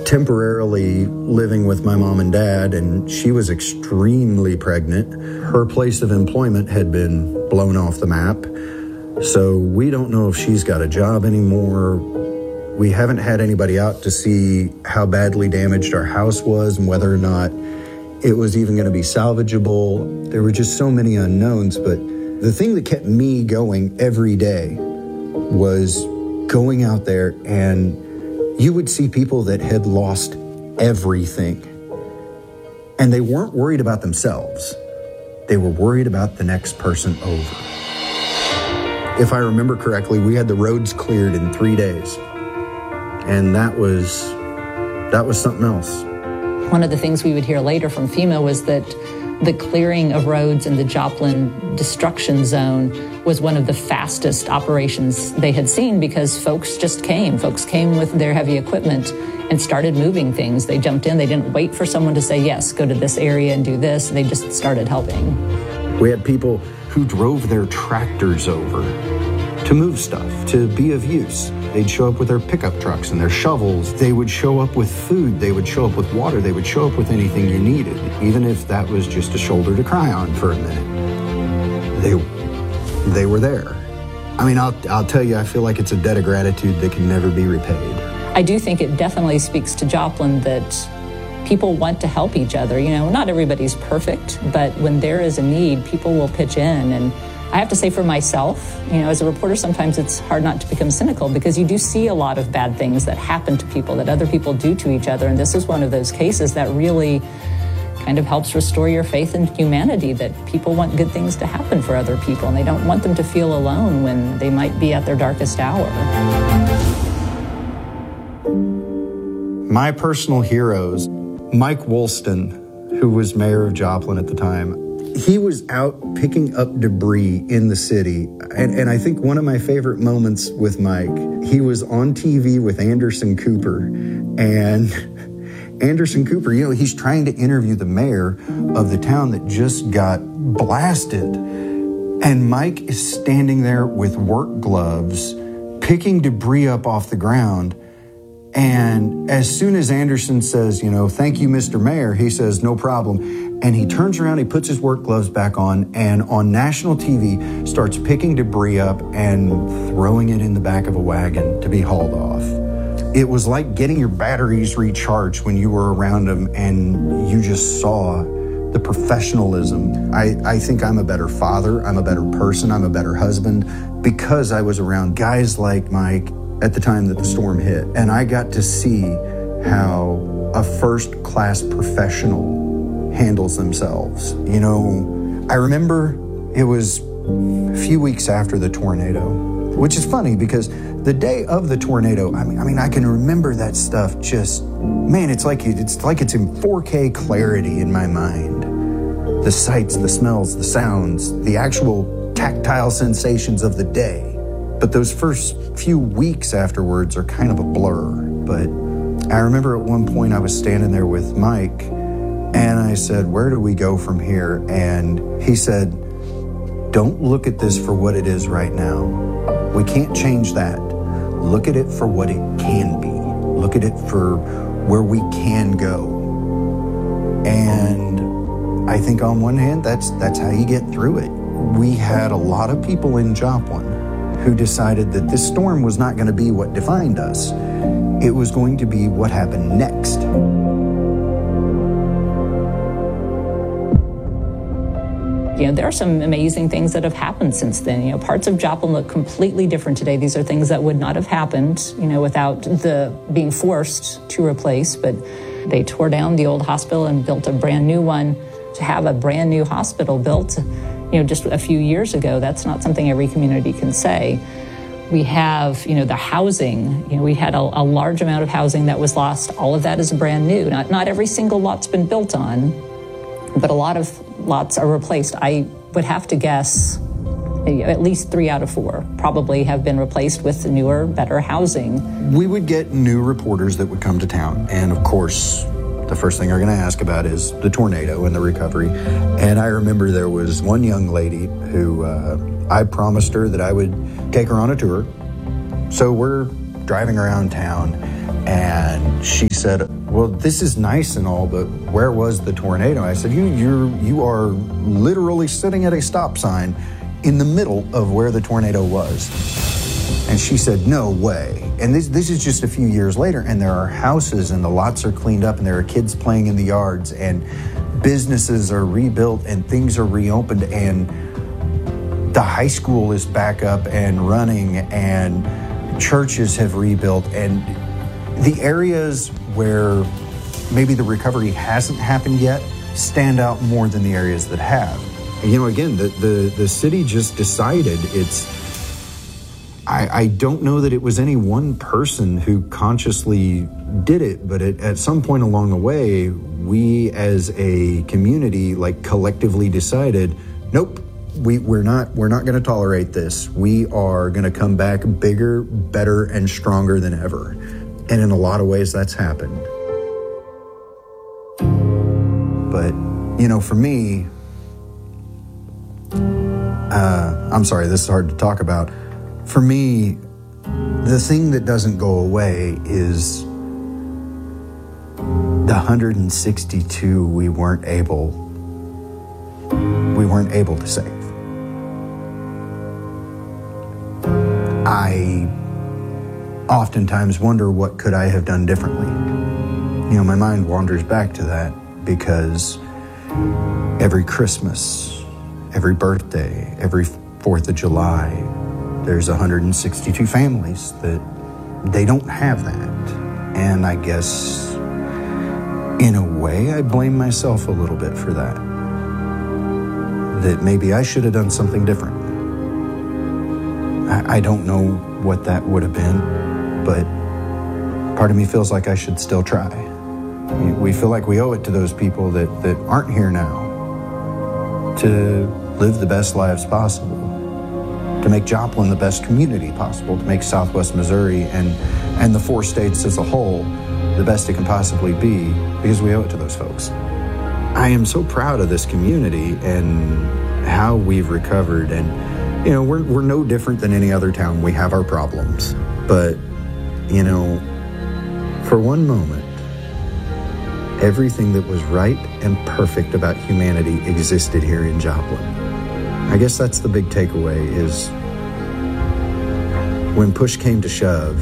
temporarily living with my mom and dad, and she was extremely pregnant. Her place of employment had been blown off the map, so we don't know if she's got a job anymore. We haven't had anybody out to see how badly damaged our house was and whether or not it was even going to be salvageable. There were just so many unknowns, but the thing that kept me going every day was going out there, and you would see people that had lost everything. And they weren't worried about themselves. They were worried about the next person over. If I remember correctly, we had the roads cleared in 3 days. And that was something else. One of the things we would hear later from FEMA was that the clearing of roads in the Joplin destruction zone was one of the fastest operations they had seen because folks just came. Folks came with their heavy equipment and started moving things. They jumped in. They didn't wait for someone to say, yes, go to this area and do this. They just started helping. We had people who drove their tractors over to move stuff, to be of use. They'd show up with their pickup trucks and their shovels. They would show up with food. They would show up with water. They would show up with anything you needed, even if that was just a shoulder to cry on for a minute. They were there. I mean, I'll tell you, I feel like it's a debt of gratitude that can never be repaid. I do think it definitely speaks to Joplin that people want to help each other. You know, not everybody's perfect, but when there is a need, people will pitch in. And I have to say for myself, you know, as a reporter, sometimes it's hard not to become cynical because you do see a lot of bad things that happen to people, that other people do to each other. And this is one of those cases that really kind of helps restore your faith in humanity, that people want good things to happen for other people and they don't want them to feel alone when they might be at their darkest hour. My personal heroes, Mike Woolston, who was mayor of Joplin at the time, he was out picking up debris in the city. And I think one of my favorite moments with Mike, he was on TV with Anderson Cooper. And Anderson Cooper, you know, he's trying to interview the mayor of the town that just got blasted. And Mike is standing there with work gloves, picking debris up off the ground. And as soon as Anderson says, you know, thank you, Mr. Mayor, he says, no problem. And he turns around, he puts his work gloves back on, and on national TV starts picking debris up and throwing it in the back of a wagon to be hauled off. It was like getting your batteries recharged when you were around him and you just saw the professionalism. I think I'm a better father, I'm a better person, I'm a better husband because I was around guys like Mike at the time that the storm hit. And I got to see how a first-class professional handles themselves. You know, I remember it was a few weeks after the tornado, which is funny because the day of the tornado, I mean, I can remember that stuff just, man, it's like it's in 4K clarity in my mind. The sights, the smells, the sounds, the actual tactile sensations of the day. But those first few weeks afterwards are kind of a blur. But I remember at one point I was standing there with Mike and I said, where do we go from here? And he said, don't look at this for what it is right now. We can't change that. Look at it for what it can be. Look at it for where we can go. And I think on one hand, that's how you get through it. We had a lot of people in Joplin who decided that this storm was not going to be what defined us. It was going to be what happened next. You know, there are some amazing things that have happened since then. You know, parts of Joplin look completely different today. These are things that would not have happened, you know, without the being forced to replace. But they tore down the old hospital and built a brand new one. To have a brand new hospital built, you know, just a few years ago, that's not something every community can say. We have, you know, the housing. You know, we had a large amount of housing that was lost. All of that is brand new. Not every single lot's been built on, but a lot of lots are replaced. I would have to guess at least 3 out of 4 probably have been replaced with newer, better housing. We would get new reporters that would come to town. And of course, the first thing they're going to ask about is the tornado and the recovery. And I remember there was one young lady who I promised her that I would take her on a tour. So we're driving around town And she said, well, this is nice and all, but where was the tornado? I said, you are literally sitting at a stop sign in the middle of where the tornado was. And she said, no way. And this is just a few years later, and there are houses and the lots are cleaned up and there are kids playing in the yards and businesses are rebuilt and things are reopened and the high school is back up and running and churches have rebuilt, and the areas where maybe the recovery hasn't happened yet stand out more than the areas that have. You know, again, the city just decided I don't know that it was any one person who consciously did it, but at some point along the way, we as a community collectively decided, nope, we're not going to tolerate this. We are going to come back bigger, better, and stronger than ever. And in a lot of ways, that's happened. But, for me, I'm sorry, this is hard to talk about. For me, the thing that doesn't go away is the 162 we weren't able to save. I oftentimes wonder, what could I have done differently? My mind wanders back to that because every Christmas, every birthday, every 4th of July, there's 162 families that they don't have that. And I guess, in a way, I blame myself a little bit for that. That maybe I should have done something different. I don't know what that would have been, but part of me feels like I should still try. We feel like we owe it to those people that aren't here now to live the best lives possible, to make Joplin the best community possible, to make Southwest Missouri and the 4 states as a whole the best it can possibly be, because we owe it to those folks. I am so proud of this community and how we've recovered, and we're no different than any other town. We have our problems, but for one moment, everything that was right and perfect about humanity existed here in Joplin. I guess that's the big takeaway, is when push came to shove,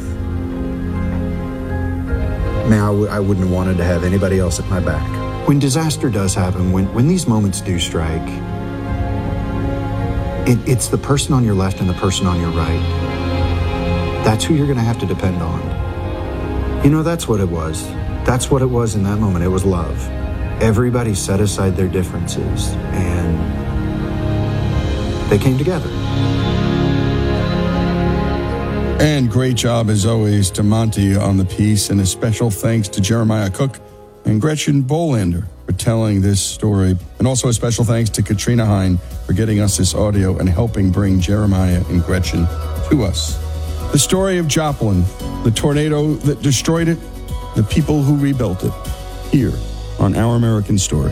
man, I wouldn't have wanted to have anybody else at my back. When disaster does happen, when these moments do strike, it's the person on your left and the person on your right. That's who you're going to have to depend on. That's what it was. That's what it was in that moment. It was love. Everybody set aside their differences and they came together. And great job, as always, to Monty on the piece, and a special thanks to Jeremiah Cook and Gretchen Bolander for telling this story. And also a special thanks to Katrina Hine for getting us this audio and helping bring Jeremiah and Gretchen to us. The story of Joplin, the tornado that destroyed it, the people who rebuilt it, here on Our American Story.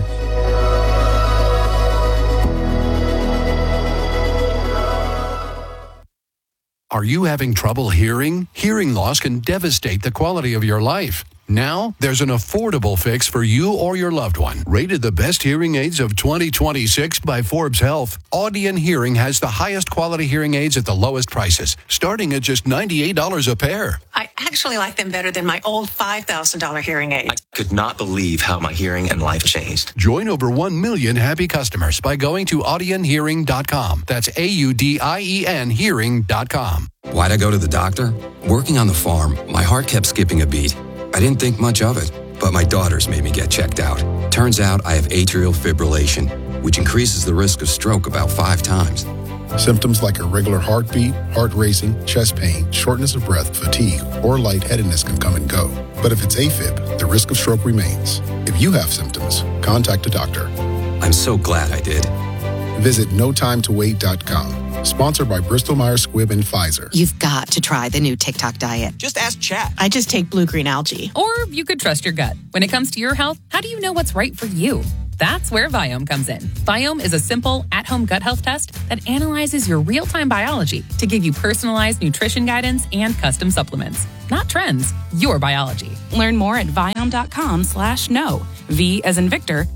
Are you having trouble hearing? Hearing loss can devastate the quality of your life. Now, there's an affordable fix for you or your loved one. Rated the best hearing aids of 2026 by Forbes Health, Audion Hearing has the highest quality hearing aids at the lowest prices, starting at just $98 a pair. I actually like them better than my old $5,000 hearing aid. I could not believe how my hearing and life changed. Join over 1 million happy customers by going to audionhearing.com. That's AUDIEN hearing.com. Why'd I go to the doctor? Working on the farm, my heart kept skipping a beat. I didn't think much of it, but my daughters made me get checked out. Turns out I have atrial fibrillation, which increases the risk of stroke about 5 times. Symptoms like irregular heartbeat, heart racing, chest pain, shortness of breath, fatigue, or lightheadedness can come and go. But if it's AFib, the risk of stroke remains. If you have symptoms, contact a doctor. I'm so glad I did. Visit NoTimeToWait.com. Sponsored by Bristol-Myers Squibb and Pfizer. You've got to try the new TikTok diet. Just ask Chat. I just take blue-green algae. Or you could trust your gut. When it comes to your health, how do you know what's right for you? That's where Viome comes in. Viome is a simple, at-home gut health test that analyzes your real-time biology to give you personalized nutrition guidance and custom supplements. Not trends, your biology. Learn more at Viome.com/know. V as in Victor,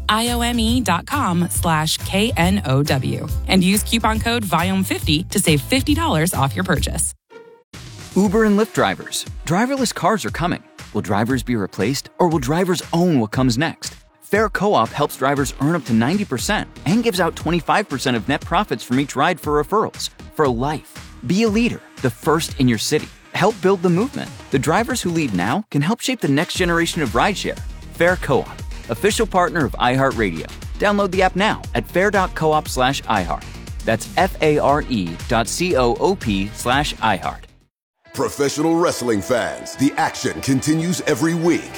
IOME.com/KNOW. And use coupon code Viome50 to save $50 off your purchase. Uber and Lyft drivers. Driverless cars are coming. Will drivers be replaced, or will drivers own what comes next? Fair Co-op helps drivers earn up to 90% and gives out 25% of net profits from each ride for referrals. For life. Be a leader, the first in your city. Help build the movement. The drivers who lead now can help shape the next generation of rideshare. Fair Co-op, official partner of iHeartRadio. Download the app now at fair.coop/iHeart. That's FARE.coop/iHeart. Professional wrestling fans, the action continues every week.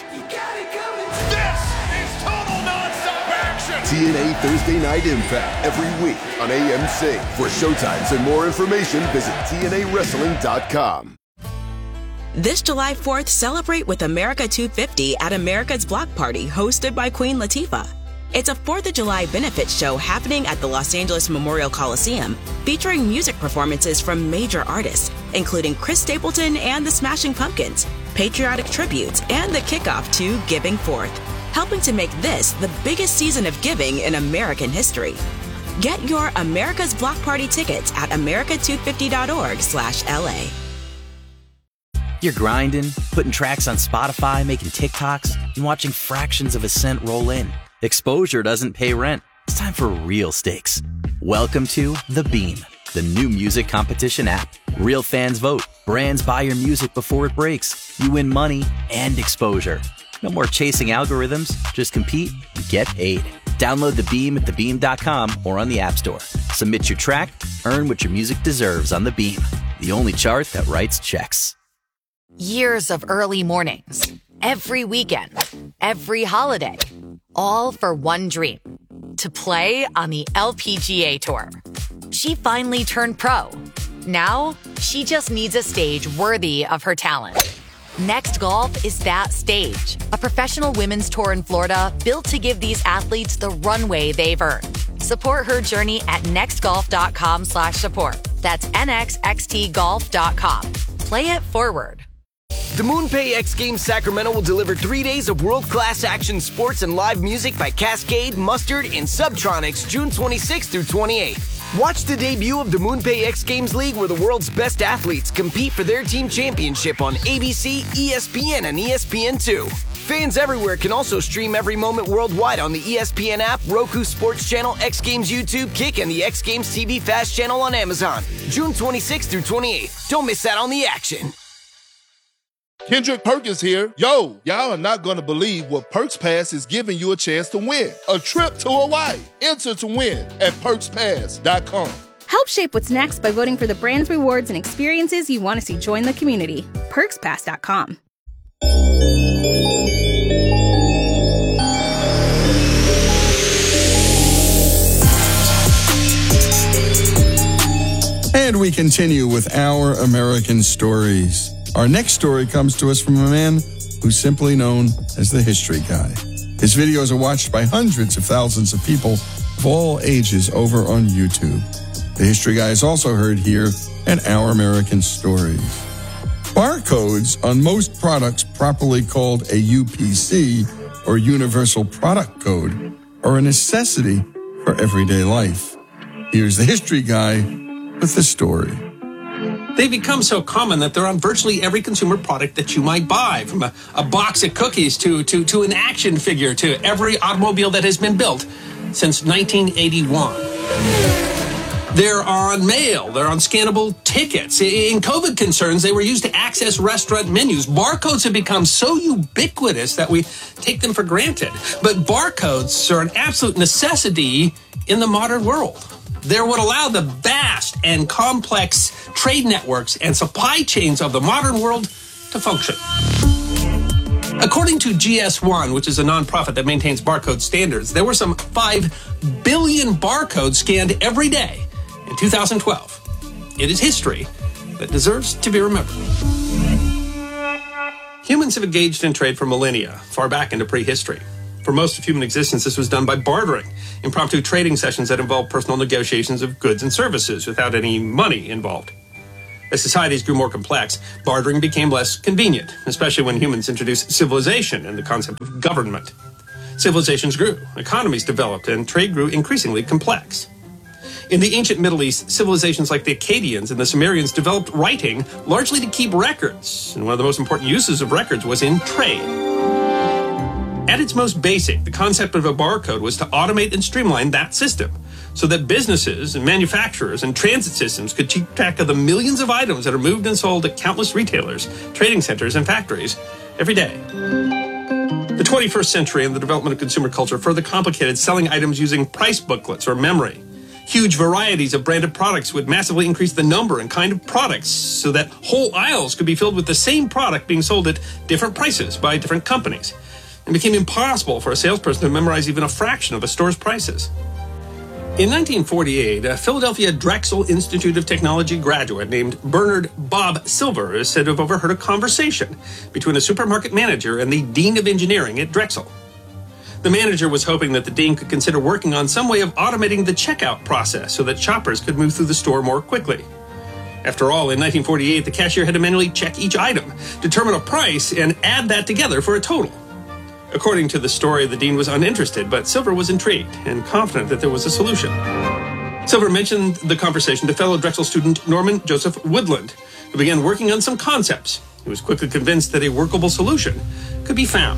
TNA Thursday Night Impact every week on AMC. For showtimes and more information, visit TNAWrestling.com. This July 4th, celebrate with America 250 at America's Block Party, hosted by Queen Latifah. It's a 4th of July benefit show happening at the Los Angeles Memorial Coliseum, featuring music performances from major artists, including Chris Stapleton and the Smashing Pumpkins, patriotic tributes, and the kickoff to Giving Forth, helping to make this the biggest season of giving in American history. Get your America's Block Party tickets at america250.org/LA. You're grinding, putting tracks on Spotify, making TikToks, and watching fractions of a cent roll in. Exposure doesn't pay rent. It's time for real stakes. Welcome to The Beam, the new music competition app. Real fans vote. Brands buy your music before it breaks. You win money and exposure. No more chasing algorithms. Just compete and get paid. Download The Beam at thebeam.com or on the App Store. Submit your track, earn what your music deserves on The Beam, the only chart that writes checks. Years of early mornings, every weekend, every holiday, all for one dream, to play on the LPGA Tour. She finally turned pro. Now, she just needs a stage worthy of her talent. Next Golf is that stage, a professional women's tour in Florida built to give these athletes the runway they've earned. Support her journey at nextgolf.com/support. That's nxxtgolf.com. Play it forward. The MoonPay X Games Sacramento will deliver 3 days of world-class action sports and live music by Cascade, Mustard, and Subtronics June 26th through 28th. Watch the debut of the MoonPay X Games League, where the world's best athletes compete for their team championship on ABC, ESPN, and ESPN2. Fans everywhere can also stream every moment worldwide on the ESPN app, Roku Sports Channel, X Games YouTube, Kick, and the X Games TV Fast channel on Amazon. June 26th through 28th. Don't miss out on the action. Kendrick Perkins here. Yo, y'all are not going to believe what Perks Pass is giving you a chance to win. A trip to Hawaii. Enter to win at PerksPass.com. Help shape what's next by voting for the brands, rewards, and experiences you want to see join the community. PerksPass.com. And we continue with Our American Stories. Our next story comes to us from a man who's simply known as the History Guy. His videos are watched by hundreds of thousands of people of all ages over on YouTube. The History Guy is also heard here at Our American Stories. Barcodes on most products properly called a UPC, or Universal Product Code, are a necessity for everyday life. Here's the History Guy with the story. They've become so common that they're on virtually every consumer product that you might buy, from a box of cookies to an action figure to every automobile that has been built since 1981. They're on mail. They're on scannable tickets. In COVID concerns, they were used to access restaurant menus. Barcodes have become so ubiquitous that we take them for granted. But barcodes are an absolute necessity in the modern world. They're what allow the vast and complex trade networks and supply chains of the modern world to function. According to GS1, which is a nonprofit that maintains barcode standards, there were some 5 billion barcodes scanned every day in 2012. It is history that deserves to be remembered. Humans have engaged in trade for millennia, far back into prehistory. For most of human existence, this was done by bartering, impromptu trading sessions that involved personal negotiations of goods and services without any money involved. As societies grew more complex, bartering became less convenient, especially when humans introduced civilization and the concept of government. Civilizations grew, economies developed, and trade grew increasingly complex. In the ancient Middle East, civilizations like the Akkadians and the Sumerians developed writing largely to keep records, and one of the most important uses of records was in trade. At its most basic, the concept of a barcode was to automate and streamline that system, so that businesses and manufacturers and transit systems could keep track of the millions of items that are moved and sold at countless retailers, trading centers, and factories every day. The 21st century and the development of consumer culture further complicated selling items using price booklets or memory. Huge varieties of branded products would massively increase the number and kind of products so that whole aisles could be filled with the same product being sold at different prices by different companies. It became impossible for a salesperson to memorize even a fraction of a store's prices. In 1948, a Philadelphia Drexel Institute of Technology graduate named Bernard Bob Silver is said to have overheard a conversation between a supermarket manager and the dean of engineering at Drexel. The manager was hoping that the dean could consider working on some way of automating the checkout process so that shoppers could move through the store more quickly. After all, in 1948, the cashier had to manually check each item, determine a price, and add that together for a total. According to the story, the dean was uninterested, but Silver was intrigued and confident that there was a solution. Silver mentioned the conversation to fellow Drexel student Norman Joseph Woodland, who began working on some concepts. He was quickly convinced that a workable solution could be found.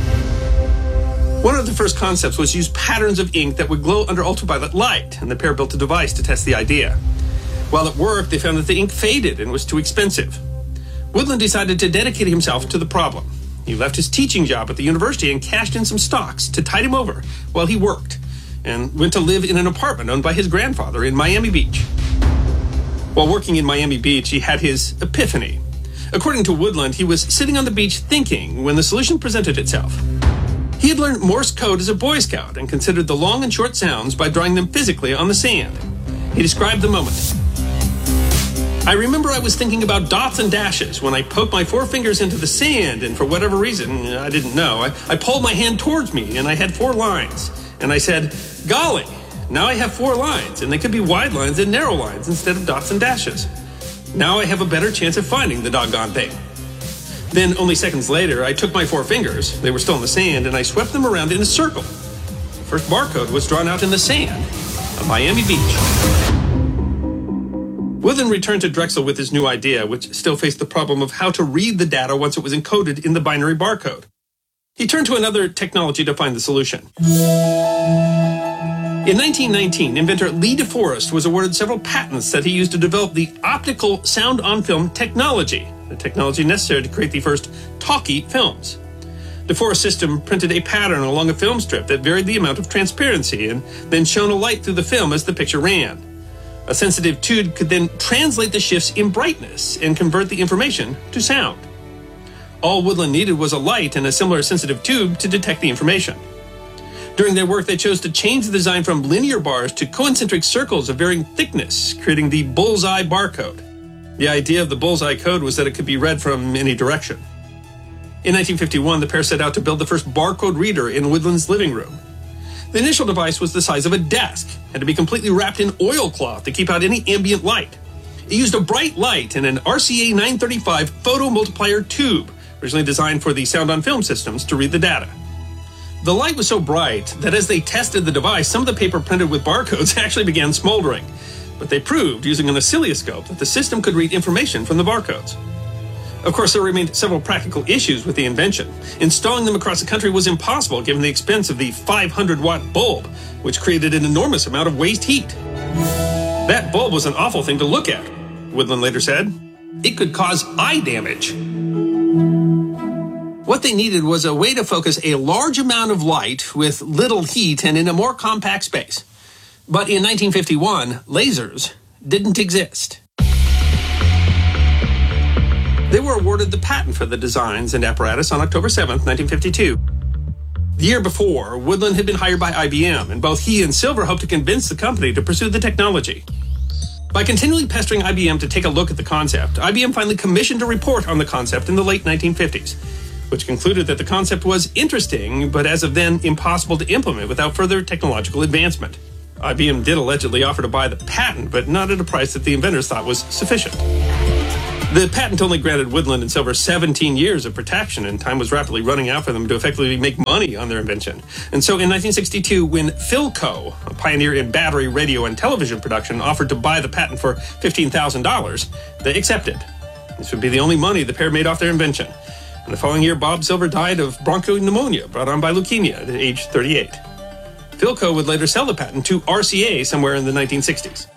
One of the first concepts was to use patterns of ink that would glow under ultraviolet light, and the pair built a device to test the idea. While at work, they found that the ink faded and was too expensive. Woodland decided to dedicate himself to the problem. He left his teaching job at the university and cashed in some stocks to tide him over while he worked, and went to live in an apartment owned by his grandfather in Miami Beach. While working in Miami Beach, he had his epiphany. According to Woodland, he was sitting on the beach thinking when the solution presented itself. He had learned Morse code as a Boy Scout and considered the long and short sounds by drawing them physically on the sand. He described the moment. I remember I was thinking about dots and dashes when I poked my 4 fingers into the sand, and for whatever reason, I didn't know, I pulled my hand towards me and I had 4 lines. And I said, golly, now I have 4 lines, and they could be wide lines and narrow lines instead of dots and dashes. Now I have a better chance of finding the doggone thing. Then, only seconds later, I took my 4 fingers, they were still in the sand, and I swept them around in a circle. The first barcode was drawn out in the sand of Miami Beach. Woodland returned to Drexel with his new idea, which still faced the problem of how to read the data once it was encoded in the binary barcode. He turned to another technology to find the solution. In 1919, inventor Lee DeForest was awarded several patents that he used to develop the optical sound-on-film technology, the technology necessary to create the first talkie films. DeForest's system printed a pattern along a film strip that varied the amount of transparency and then shone a light through the film as the picture ran. A sensitive tube could then translate the shifts in brightness and convert the information to sound. All Woodland needed was a light and a similar sensitive tube to detect the information. During their work, they chose to change the design from linear bars to concentric circles of varying thickness, creating the bullseye barcode. The idea of the bullseye code was that it could be read from any direction. In 1951, the pair set out to build the first barcode reader in Woodland's living room. The initial device was the size of a desk, had to be completely wrapped in oilcloth to keep out any ambient light. It used a bright light and an RCA 935 photomultiplier tube, originally designed for the sound-on-film systems to read the data. The light was so bright that as they tested the device, some of the paper printed with barcodes actually began smoldering. But they proved, using an oscilloscope, that the system could read information from the barcodes. Of course, there remained several practical issues with the invention. Installing them across the country was impossible given the expense of the 500-watt bulb, which created an enormous amount of waste heat. That bulb was an awful thing to look at, Woodland later said. It could cause eye damage. What they needed was a way to focus a large amount of light with little heat and in a more compact space. But in 1951, lasers didn't exist. They were awarded the patent for the designs and apparatus on October 7, 1952. The year before, Woodland had been hired by IBM, and both he and Silver hoped to convince the company to pursue the technology. By continually pestering IBM to take a look at the concept, IBM finally commissioned a report on the concept in the late 1950s. which concluded that the concept was interesting, but as of then, impossible to implement without further technological advancement. IBM did allegedly offer to buy the patent, but not at a price that the inventors thought was sufficient. The patent only granted Woodland and Silver 17 years of protection, and time was rapidly running out for them to effectively make money on their invention. And so in 1962, when Philco, a pioneer in battery, radio, and television production, offered to buy the patent for $15,000, they accepted. This would be the only money the pair made off their invention. And the following year, Bob Silver died of bronchopneumonia brought on by leukemia at age 38. Philco would later sell the patent to RCA somewhere in the 1960s.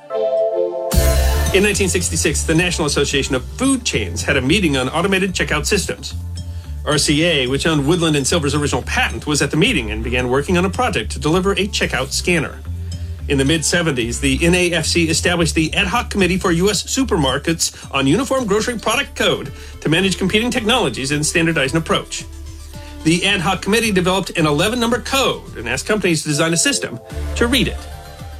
In 1966, the National Association of Food Chains had a meeting on automated checkout systems. RCA, which owned Woodland and Silver's original patent, was at the meeting and began working on a project to deliver a checkout scanner. In the mid-70s, the NAFC established the Ad Hoc Committee for U.S. Supermarkets on Uniform Grocery Product Code to manage competing technologies and standardize an approach. The Ad Hoc Committee developed an 11-number code and asked companies to design a system to read it.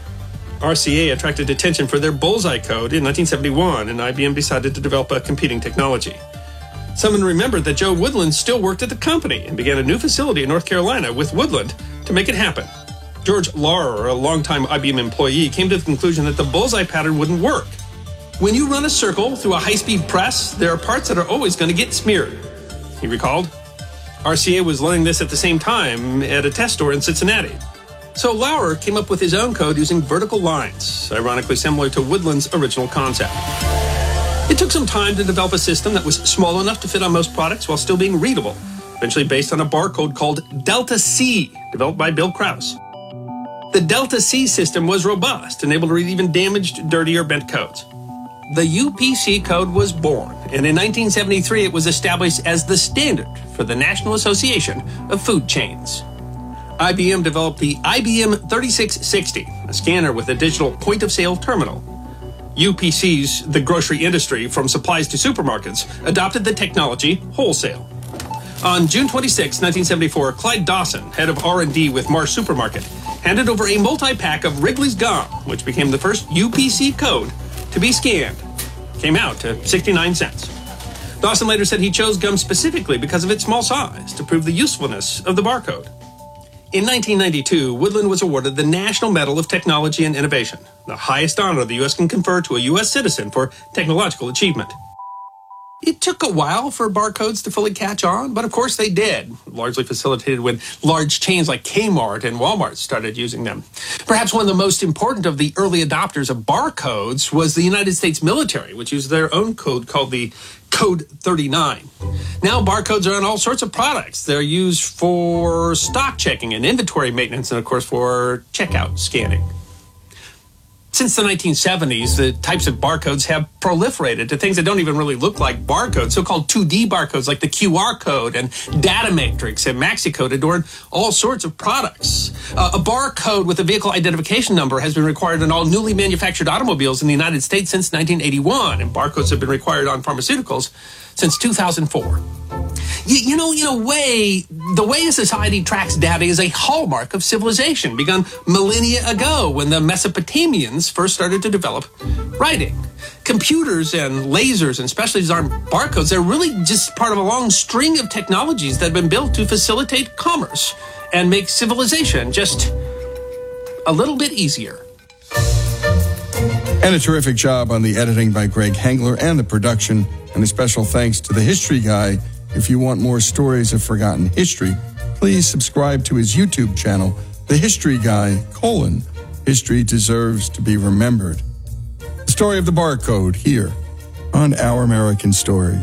RCA attracted attention for their Bullseye code in 1971, and IBM decided to develop a competing technology. Someone remembered that Joe Woodland still worked at the company and began a new facility in North Carolina with Woodland to make it happen. George Laurer, a longtime IBM employee, came to the conclusion that the Bullseye pattern wouldn't work. When you run a circle through a high-speed press, there are parts that are always going to get smeared, he recalled. RCA was learning this at the same time at a test store in Cincinnati. So Laurer came up with his own code using vertical lines, ironically similar to Woodland's original concept. It took some time to develop a system that was small enough to fit on most products while still being readable, eventually based on a barcode called Delta C, developed by Bill Krause. The Delta C system was robust and able to read even damaged, dirty, or bent codes. The UPC code was born, and in 1973 it was established as the standard for the National Association of Food Chains. IBM developed the IBM 3660, a scanner with a digital point-of-sale terminal. UPC's, the grocery industry, from supplies to supermarkets, adopted the technology wholesale. On June 26, 1974, Clyde Dawson, head of R&D with Marsh Supermarket, handed over a multi-pack of Wrigley's Gum, which became the first UPC code to be scanned. Came out to 69 cents. Dawson later said he chose gum specifically because of its small size to prove the usefulness of the barcode. In 1992, Woodland was awarded the National Medal of Technology and Innovation, the highest honor the U.S. can confer to a U.S. citizen for technological achievement. It took a while for barcodes to fully catch on, but of course they did, largely facilitated when large chains like Kmart and Walmart started using them. Perhaps one of the most important of the early adopters of barcodes was the United States military, which used their own code called the Code 39. Now barcodes are on all sorts of products. They're used for stock checking and inventory maintenance, and of course for checkout scanning. Since the 1970s, the types of barcodes have proliferated to things that don't even really look like barcodes, so-called 2D barcodes like the QR code and Data Matrix and MaxiCode adorn all sorts of products. A barcode with a vehicle identification number has been required on all newly manufactured automobiles in the United States since 1981, and barcodes have been required on pharmaceuticals since 2004. The way a society tracks data is a hallmark of civilization, begun millennia ago when the Mesopotamians first started to develop writing. Computers and lasers and specially designed barcodes, they're really just part of a long string of technologies that have been built to facilitate commerce and make civilization just a little bit easier. And a terrific job on the editing by Greg Hengler and the production. And a special thanks to the History Guy. If you want more stories of forgotten history, please subscribe to his YouTube channel, The History Guy, History Deserves to be Remembered. The story of the barcode here on Our American Stories.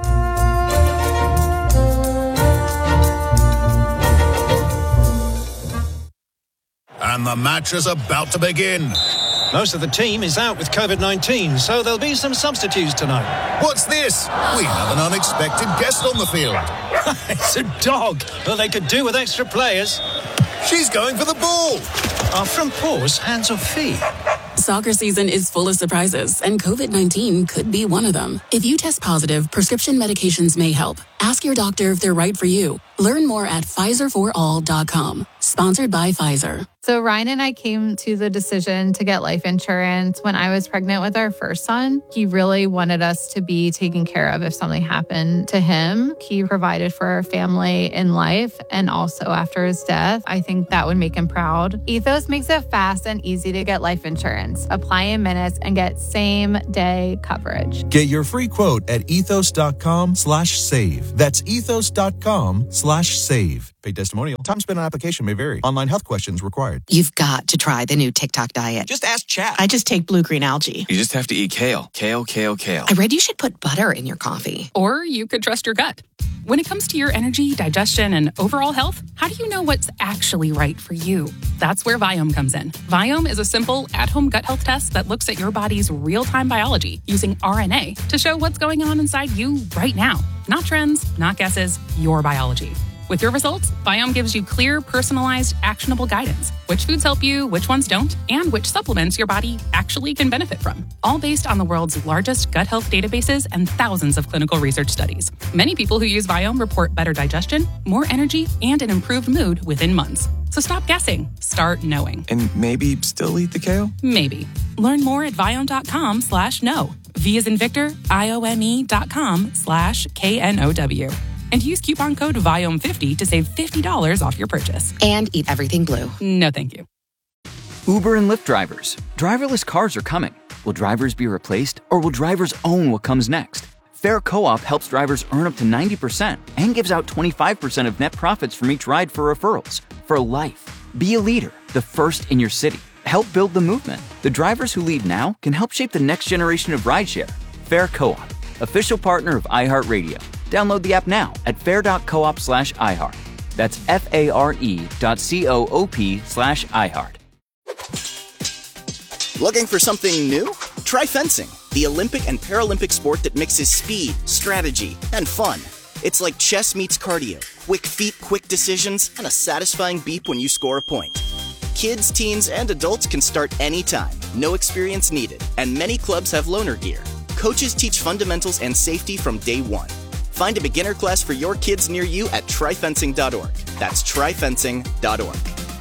And the match is about to begin. Most of the team is out with COVID-19, so there'll be some substitutes tonight. What's this? We have an unexpected guest on the field. It's a dog, but they could do with extra players. She's going for the ball. Are front paws hands or feet? Soccer season is full of surprises, and COVID-19 could be one of them. If you test positive, prescription medications may help. Ask your doctor if they're right for you. Learn more at PfizerForAll.com. Sponsored by Pfizer. So Ryan and I came to the decision to get life insurance when I was pregnant with our first son. He really wanted us to be taken care of if something happened to him. He provided for our family in life and also after his death. I think that would make him proud. Ethos makes it fast and easy to get life insurance. Apply in minutes and get same-day coverage. Get your free quote at ethos.com/save. That's ethos.com/save. Paid testimonial. Time spent on application may vary. Online health questions required. You've got to try the new TikTok diet. Just ask chat. I just take blue-green algae. You just have to eat kale. Kale, kale, kale. I read you should put butter in your coffee. Or you could trust your gut. When it comes to your energy, digestion, and overall health, how do you know what's actually right for you? That's where Viome comes in. Viome is a simple, at-home gut health test that looks at your body's real-time biology using RNA to show what's going on inside you right now. Not trends, not guesses, your biology. With your results, Viome gives you clear, personalized, actionable guidance. Which foods help you, which ones don't, and which supplements your body actually can benefit from. All based on the world's largest gut health databases and thousands of clinical research studies. Many people who use Viome report better digestion, more energy, and an improved mood within months. So stop guessing. Start knowing. And maybe still eat the kale? Maybe. Learn more at Viome.com/know. V as in Victor, IOME.com/KNOW. And use coupon code VIOME50 to save $50 off your purchase. And eat everything blue. No, thank you. Uber and Lyft drivers. Driverless cars are coming. Will drivers be replaced, or will drivers own what comes next? Fair Co-op helps drivers earn up to 90% and gives out 25% of net profits from each ride for referrals. For life. Be a leader, the first in your city. Help build the movement. The drivers who lead now can help shape the next generation of rideshare. Fair Co-op, official partner of iHeartRadio. Download the app now at fair.coop/iHeart. That's FARE.coop/iHeart. Looking for something new? Try fencing, the Olympic and Paralympic sport that mixes speed, strategy, and fun. It's like chess meets cardio, quick feet, quick decisions, and a satisfying beep when you score a point. Kids, teens, and adults can start anytime, no experience needed, and many clubs have loaner gear. Coaches teach fundamentals and safety from day one. Find a beginner class for your kids near you at tryfencing.org. That's tryfencing.org.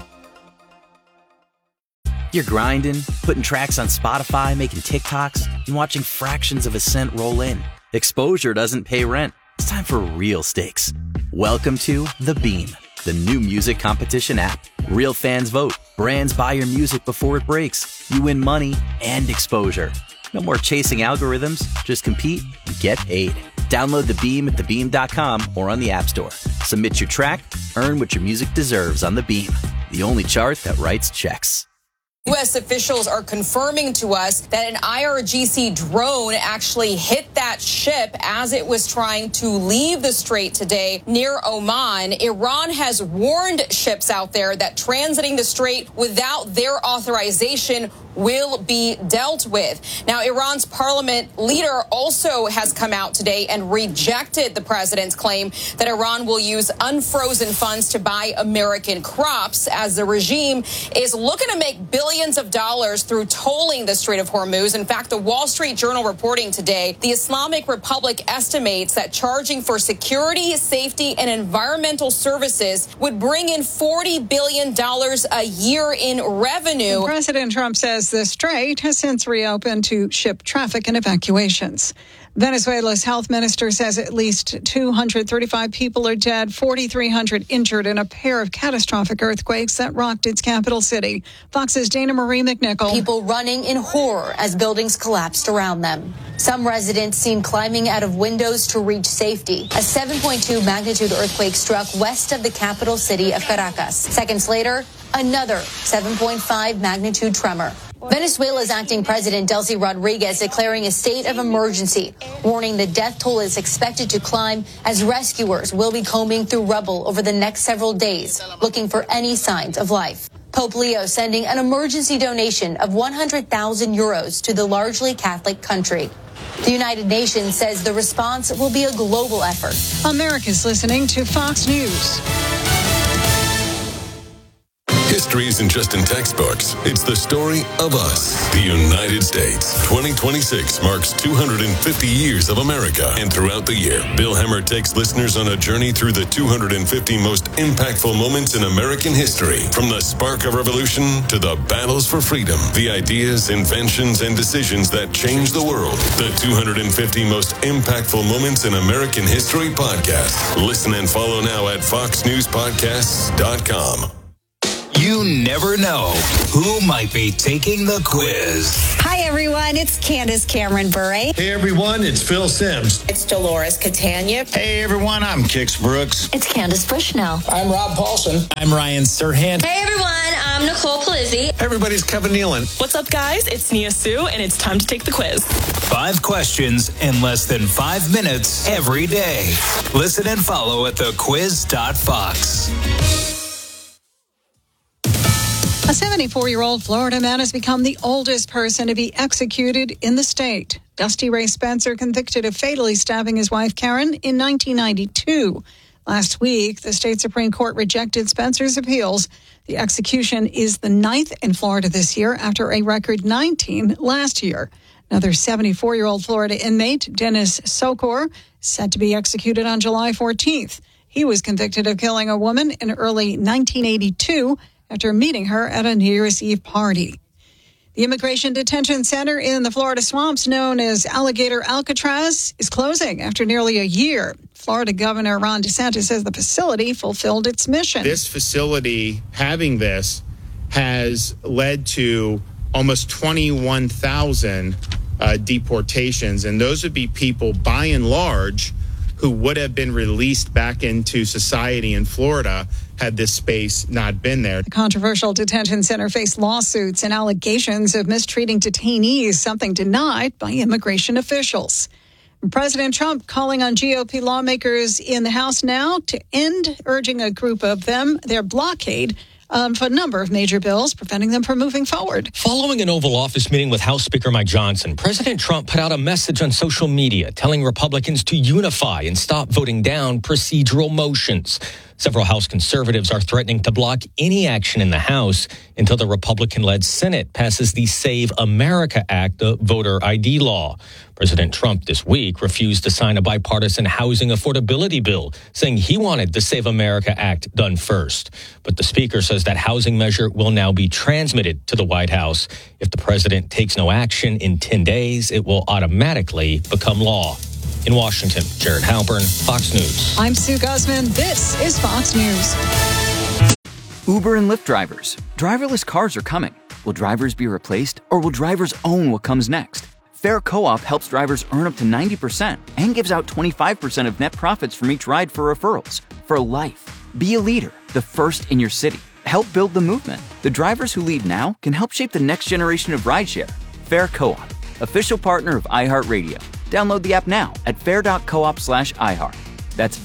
You're grinding, putting tracks on Spotify, making TikToks, and watching fractions of a cent roll in. Exposure doesn't pay rent. It's time for real stakes. Welcome to The Beam, the new music competition app. Real fans vote. Brands buy your music before it breaks. You win money and exposure. No more chasing algorithms. Just compete and get paid. Download The Beam at thebeam.com or on the App Store. Submit your track, earn what your music deserves on The Beam, the only chart that writes checks. U.S. officials are confirming to us that an IRGC drone actually hit that ship as it was trying to leave the strait today near Oman. Iran has warned ships out there that transiting the strait without their authorization will be dealt with. Now, Iran's parliament leader also has come out today and rejected the president's claim that Iran will use unfrozen funds to buy American crops, as the regime is looking to make billions of dollars through tolling the Strait of Hormuz. In fact, the Wall Street Journal reporting today, the Islamic Republic estimates that charging for security, safety, and environmental services would bring in $40 billion a year in revenue. President Trump says the strait has since reopened to ship traffic and evacuations. Venezuela's health minister says at least 235 people are dead, 4,300 injured in a pair of catastrophic earthquakes that rocked its capital city. Fox's Dana Marie McNichol. People running in horror as buildings collapsed around them. Some residents seen climbing out of windows to reach safety. A 7.2 magnitude earthquake struck west of the capital city of Caracas. Seconds later, another 7.5 magnitude tremor. Venezuela's acting president, Delcy Rodriguez, declaring a state of emergency, warning the death toll is expected to climb as rescuers will be combing through rubble over the next several days, looking for any signs of life. Pope Leo sending an emergency donation of 100,000 euros to the largely Catholic country. The United Nations says the response will be a global effort. America's listening to Fox News. history isn't just in textbooks. It's the story of us, the United States. 2026 marks 250 years of America. And throughout the year, Bill Hemmer takes listeners on a journey through the 250 most impactful moments in American history. From the spark of revolution to the battles for freedom, the ideas, inventions, and decisions that changed the world. The 250 most impactful moments in American history podcast. Listen and follow now at foxnewspodcasts.com. You never know who might be taking the quiz. Hi, everyone. It's Candace Cameron Bure. Hey, everyone. It's Phil Simms. It's Dolores Catania. Hey, everyone. I'm Kix Brooks. It's Candace Bushnell. I'm Rob Paulson. I'm Ryan Serhant. Hey, everyone. I'm Nicole Palizzi. Everybody's Kevin Nealon. What's up, guys? It's Nia Sue, and it's time to take the quiz. 5 questions in less than 5 minutes every day. Listen and follow at thequiz.fox. A 74-year-old Florida man has become the oldest person to be executed in the state. Dusty Ray Spencer, convicted of fatally stabbing his wife Karen in 1992. Last week, the state Supreme Court rejected Spencer's appeals. The execution is the 9th in Florida this year after a record 19 last year. Another 74-year-old Florida inmate, Dennis Sokor, set to be executed on July 14th. He was convicted of killing a woman in early 1982 after meeting her at a New Year's Eve party. The Immigration Detention Center in the Florida swamps, known as Alligator Alcatraz, is closing after nearly a year. Florida Governor Ron DeSantis says the facility fulfilled its mission. This facility, having this, has led to almost 21,000 deportations, and those would be people, by and large, who would have been released back into society in Florida had this space not been there. The controversial detention center faced lawsuits and allegations of mistreating detainees, something denied by immigration officials. President Trump calling on GOP lawmakers in the House now to end, urging a group of them, their blockade for a number of major bills, preventing them from moving forward. Following an Oval Office meeting with House Speaker Mike Johnson, President Trump put out a message on social media telling Republicans to unify and stop voting down procedural motions. Several House conservatives are threatening to block any action in the House until the Republican-led Senate passes the Save America Act, the voter ID law. President Trump this week refused to sign a bipartisan housing affordability bill, saying he wanted the Save America Act done first. But the speaker says that housing measure will now be transmitted to the White House. If the president takes no action in 10 days, it will automatically become law. In Washington, Jared Halpern, Fox News. I'm Sue Guzman. This is Fox News. Uber and Lyft drivers. Driverless cars are coming. Will drivers be replaced, or will drivers own what comes next? Fair Co-op helps drivers earn up to 90% and gives out 25% of net profits from each ride for referrals. For life. Be a leader, the first in your city. Help build the movement. The drivers who lead now can help shape the next generation of rideshare. Fair Co-op, official partner of iHeartRadio. Download the app now at fair.coop/iHeart. That's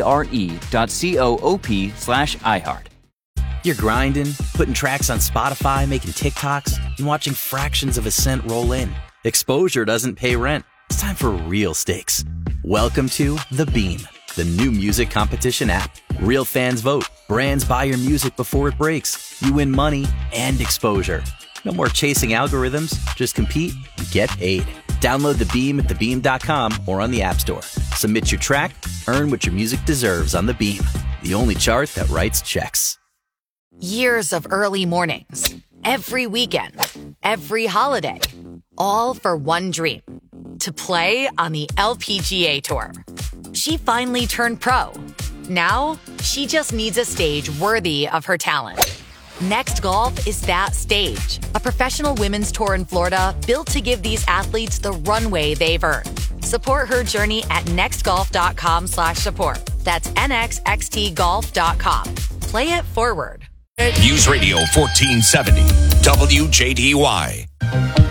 FARE.coop/iHeart. You're grinding, putting tracks on Spotify, making TikToks, and watching fractions of a cent roll in. Exposure doesn't pay rent. It's time for real stakes. Welcome to The Beam, the new music competition app. Real fans vote. Brands buy your music before it breaks. You win money and exposure. No more chasing algorithms. Just compete and get paid. Download The Beam at thebeam.com or on the App Store. Submit your track, earn what your music deserves on The Beam, the only chart that writes checks. Years of early mornings, every weekend, every holiday, all for one dream, to play on the LPGA Tour. She finally turned pro. Now, she just needs a stage worthy of her talent. Next Golf is that stage, a professional women's tour in Florida built to give these athletes the runway they've earned. Support her journey at nextgolf.com/support. That's nxxtgolf.com. Play it forward. News Radio 1470, WJDY.